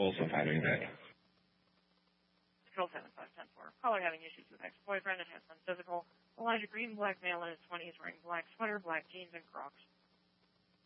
also having that. Control 7510-4. Caller having issues with ex-boyfriend and has some physical. Elijah Green, black male in his 20s, wearing black sweater, black jeans, and Crocs.